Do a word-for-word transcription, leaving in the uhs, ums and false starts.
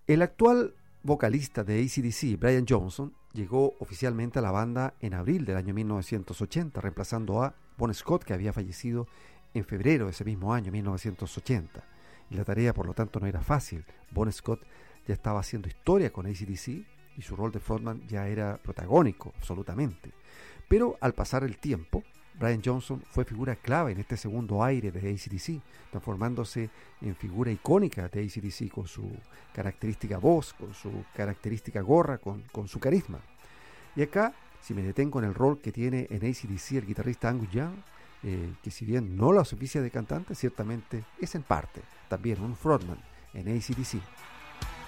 El actual vocalista de A C D C, Brian Johnson, llegó oficialmente a la banda en abril del año mil novecientos ochenta, reemplazando a Bon Scott, que había fallecido en febrero de ese mismo año, mil novecientos ochenta. Y la tarea, por lo tanto, no era fácil. Bon Scott ya estaba haciendo historia con A C D C y su rol de frontman ya era protagónico, absolutamente. Pero al pasar el tiempo, Brian Johnson fue figura clave en este segundo aire de A C D C, transformándose en figura icónica de A C D C con su característica voz, con su característica gorra, con, con su carisma. Y acá, si me detengo en el rol que tiene en A C D C el guitarrista Angus Young, eh, que si bien no lo oficia de cantante, ciertamente es en parte también un frontman en A C D C.